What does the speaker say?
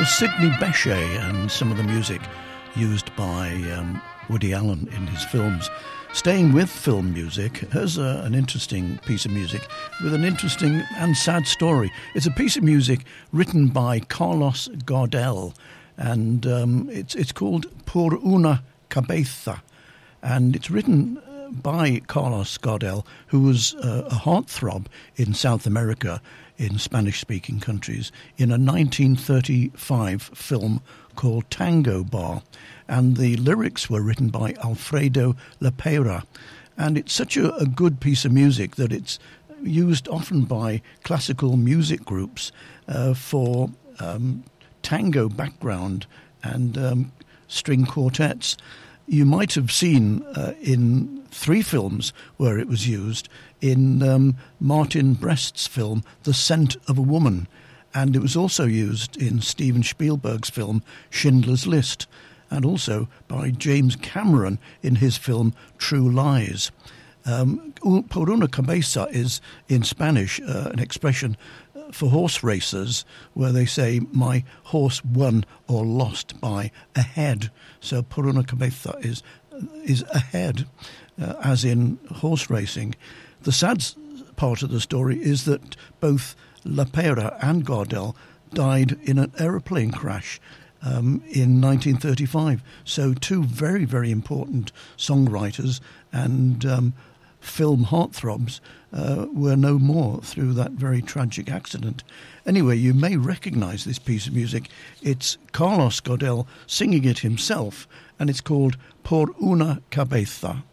Sidney Bechet and some of the music used by Woody Allen in his films. Staying with film music, here's an interesting piece of music with an interesting and sad story. It's a piece of music written by Carlos Gardel, and it's called Por una cabeza, and it's written by Carlos Gardel, who was a heartthrob in South America, in Spanish-speaking countries, in a 1935 film called Tango Bar. And the lyrics were written by Alfredo Lepera. And it's such a good piece of music that it's used often by classical music groups for tango background and string quartets. You might have seen in 3 films where it was used, in Martin Brest's film The Scent of a Woman, and it was also used in Steven Spielberg's film Schindler's List, and also by James Cameron in his film True Lies. Por una cabeza is, in Spanish, an expression for horse racers where they say, my horse won or lost by a head. So por una cabeza is a head, as in horse racing. The sad part of the story is that both Lepera and Gardel died in an aeroplane crash in 1935. So 2 very, very important songwriters and film heartthrobs were no more through that very tragic accident. Anyway, you may recognise this piece of music. It's Carlos Gardel singing it himself, and it's called Por una cabeza.